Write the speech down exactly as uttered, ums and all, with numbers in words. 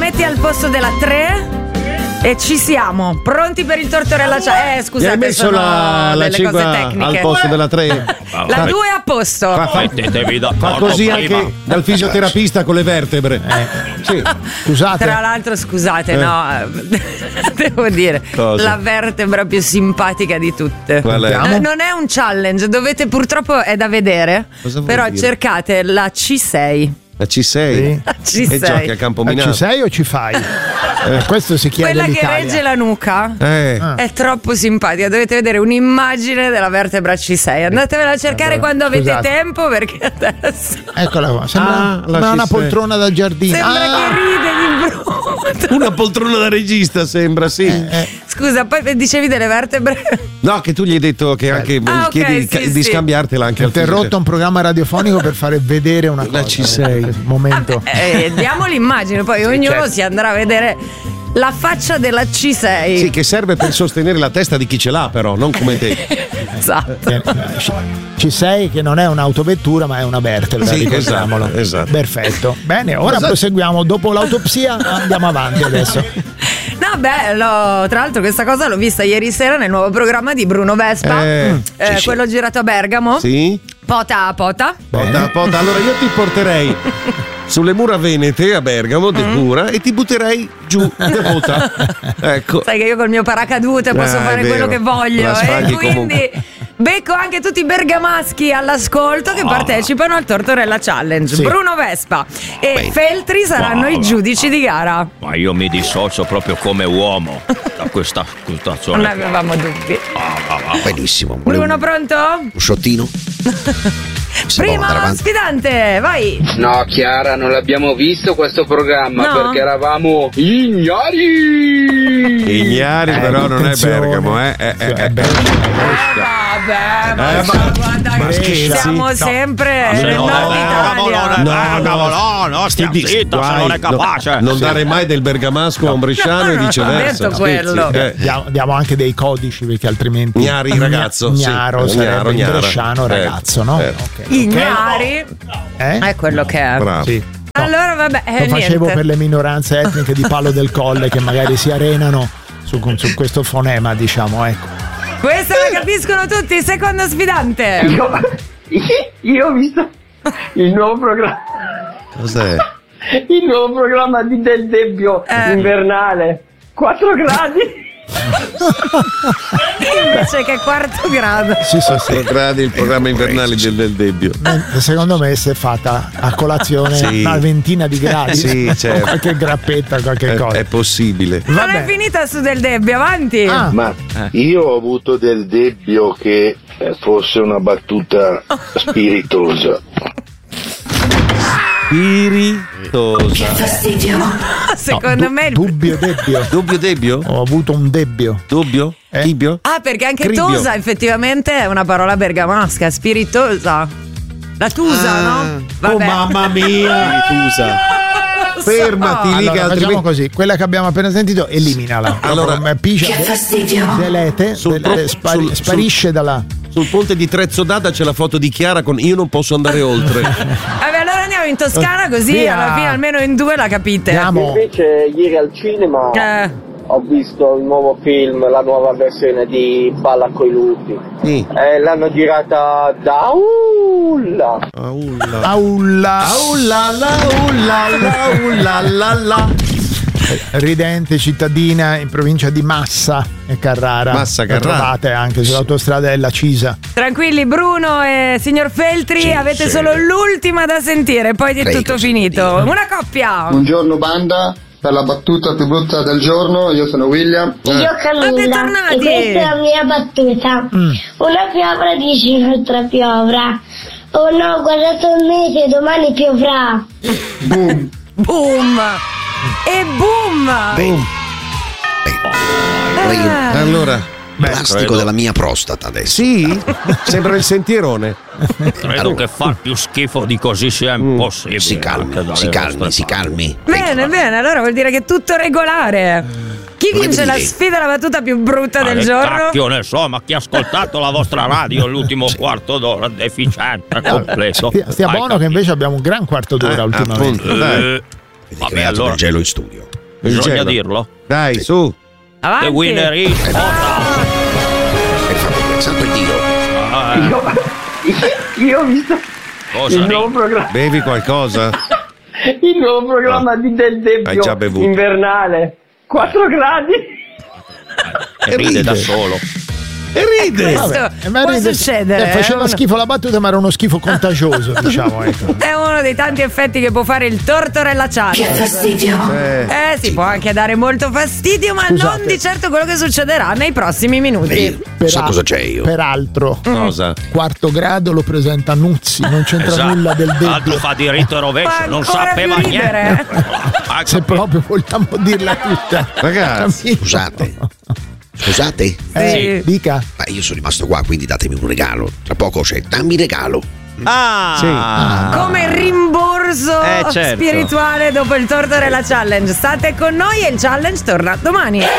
metti al posto della tre e ci siamo. Pronti per il tortorella challenge? Eh, scusate, hai messo sono la, la delle cose cinque tecniche. al posto della tre. La due a posto. Fa, fa, fa così anche dal fisioterapista con le vertebre. Eh. Sì. Scusate. Tra l'altro, scusate, Eh. no, devo dire, Cosa? la vertebra più simpatica di tutte. Qual è? Eh, Non è un challenge, dovete purtroppo è da vedere. Cosa vuol Però dire? cercate la C sei. La C sei? Sì. E C sei. giochi a Campominato. Ci sei o ci fai? Eh, questo si chiede Quella che all'Italia. regge la nuca Eh. Ah. è troppo simpatica. Dovete vedere un'immagine della vertebra C sei. Andatevela a cercare Allora, quando avete scusate. tempo, perché adesso Eccola qua. Sembra, Ah, la sembra una ci sei. poltrona da giardino. sembra Ah, che ride di brutto. Una poltrona da regista sembra, sì. eh, Scusa, poi dicevi delle vertebre? No, che tu gli hai detto che anche Ah, ok, chiedi di, sì, di sì. scambiartela anche al interrotto un programma radiofonico per fare vedere una cosa. La C sei. Momento. Eh, diamo l'immagine, poi ognuno certo. si andrà a vedere la faccia della C sei. Sì, che serve per sostenere la testa di chi ce l'ha, però, non come te. Esatto. Eh, C sei che non è un'autovettura ma è una vertebra, Sì, ricordiamolo. esatto, esatto. Perfetto. Bene, ora Cosa- proseguiamo. Dopo l'autopsia andiamo avanti adesso. No, beh, l'ho- tra l'altro questa cosa l'ho vista ieri sera nel nuovo programma di Bruno Vespa, Eh, eh, sì, sì. quello girato a Bergamo. Sì? Pota a pota. Pota, pota. Allora io ti porterei sulle mura venete a Bergamo, de mura, e ti butterei giù de pota. Ecco. Sai che io col mio paracadute posso Ah, è fare vero. quello che voglio. La E sfaghi quindi comunque. becco anche tutti i bergamaschi all'ascolto che partecipano al Tortorella Challenge. Sì. Bruno Vespa e Beh. Feltri saranno Wow. i giudici di gara. Ma io mi dissocio proprio come uomo da questa Non situazione. avevamo dubbi. Benissimo. Bruno, pronto? Un sciottino? Prima sfidante, vai. No, Chiara, non l'abbiamo visto questo programma No. perché eravamo ignari. Ignari, Eh, però non è attenzione. Bergamo, eh. eh, eh, eh. Eh, vabbè, ma, Eh, ma- guarda ma che scherzi? siamo No. sempre Se nel no, nord eh, Italia. No, no, no, no, stia Ti dico, zitta se guai, non è capace. no, non dare mai del bergamasco a un bresciano No, e no, viceversa. ho detto quello. Eh. Diamo, diamo anche dei codici perché altrimenti Gnari ragazzo, sì. Gnaro sarebbe Gnaro, il gnara. bresciano Eh, ragazzo, no? eh. Ok. Ignari Eh? è quello che è. Bravo. Sì. Allora, vabbè, eh, Lo facevo niente. per le minoranze etniche di Palo del Colle che magari si arenano su, su questo fonema, diciamo, ecco. Questa la capiscono tutti. Secondo sfidante. Io, io ho visto il nuovo programma, Cos'è? il nuovo programma di Del Debbio Eh. invernale. quattro gradi. Invece che quarto grado. Sì, sì, sì. gradi il programma invernale del, del Debbio. Eh, Secondo me si è fatta a colazione Sì. una ventina di gradi. Sì, certo. Qualche grappetta, qualche È, cosa. è possibile. Non Vabbè. è finita su Del Debbio, avanti. Ah, Ma io ho avuto del Debbio che eh, fosse una battuta spiritosa. Spiritosa. Secondo du- me il- dubbio debbio. Dubbio Debbio? Ho avuto un debbio. Dubbio? Eh? Tibio? Ah, perché anche Cribbio. tosa effettivamente è una parola bergamasca, spiritosa. La tusa, Ah. no? Oh mamma mia! Tusa. Fermati lì Allora, che facciamo altrimenti. così, quella che abbiamo appena sentito, eliminala. Allora- Proprio, eh, piscia, delete, Sul del- pro- spari- sul- sparisce dalla. Sul ponte di Trezzo d'Ada c'è la foto di Chiara con Io non posso andare oltre. Vabbè, allora andiamo in Toscana così Via. alla fine almeno in due la capite. Andiamo. Invece ieri al cinema Eh, ho visto il nuovo film, la nuova versione di Balla coi lupi. Sì. Eh, l'hanno girata da Ulla. Aulla. Aulla. Aulla la ulla la ulla la la. Ridente cittadina in provincia di Massa e Carrara. Massa, La Carrara. trovate anche sull'autostrada della Cisa. tranquilli Bruno e signor Feltri, Sì, avete sì. solo l'ultima da sentire, poi è Prego, tutto finito. Una coppia. Buongiorno banda, per la battuta più brutta del giorno, io sono William. Io Camilla, bentornati. e questa è la mia battuta. Una piovra dice un'altra piovra. Oh no, ho guardato il mese, domani piovrà. Boom. Boom. E boom. Boom. Ah. Allora, Plastico della mia prostata adesso. sì? Sembra il sentierone. Credo che far più schifo di così sia impossibile. Si calmi, anche si dalle calmi, vostre si parti. calmi. Bene, bene, allora vuol dire che è tutto regolare. Chi Come vince la dire? sfida, la battuta più brutta Ma del che giorno? cacchio ne so, ma chi ha ascoltato la vostra radio l'ultimo quarto d'ora deficiente completo? Stia, stia Hai buono che capito? invece abbiamo un gran quarto d'ora Eh, ultimamente. appunto, dai. Eh, Vedi vabbè, creato allora del gelo in studio. Bisogna Dicelo. dirlo. Dai, su. Avanti. The winner is E fatto santo Dio. Ah, Io, io ho visto cosa il ne- nuovo programma, Bevi qualcosa? il nuovo programma di Del Hai già Debbio bevuto. invernale. quattro gradi. e ride da solo. E ride. Questo Eh, ma può ride- succedere. eh, faceva è uno- schifo la battuta, ma era uno schifo contagioso, diciamo. Ecco. È uno dei tanti effetti che può fare il Tortorella Challenge. Che fastidio. Eh. Eh sì, può anche dare molto fastidio, ma Scusate. non di certo quello che succederà nei prossimi minuti. Eh, so cosa c'è io. Peraltro, Cosa? quarto grado lo presenta Nuzzi, non c'entra Esatto. nulla del L'altro Debbio. fa diritto e rovescio, Fa non ancora sapeva più ridere. niente. Ah, Se proprio vogliamo dirla tutta. Ragazzi, Scusate. Scusate. Eh, dica. Ma io sono rimasto qua, quindi datemi un regalo. Tra poco c'è dammi regalo. Ah, Come rimborso Eh, certo. spirituale dopo il Tortorella Challenge. State con noi e il challenge torna domani.